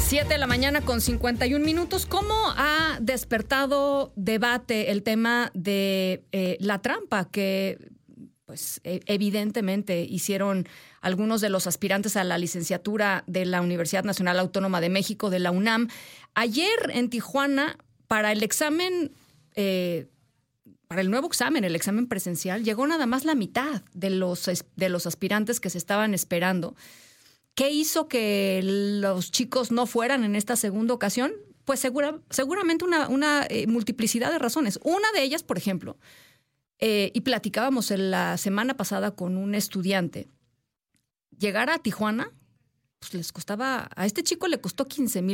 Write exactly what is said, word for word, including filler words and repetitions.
Siete de la mañana con cincuenta y un minutos. ¿Cómo ha despertado debate el tema de eh, la trampa que, pues, eh, evidentemente hicieron algunos de los aspirantes a la licenciatura de la Universidad Nacional Autónoma de México, de la UNAM? Ayer en Tijuana, para el examen, eh, para el nuevo examen, el examen presencial, llegó nada más la mitad de los, de los aspirantes que se estaban esperando. ¿Qué hizo que los chicos no fueran en esta segunda ocasión? Pues segura, seguramente una, una eh, multiplicidad de razones. Una de ellas, por ejemplo, eh, y platicábamos en la semana pasada con un estudiante, llegar a Tijuana, pues les costaba, a este chico le costó quince mil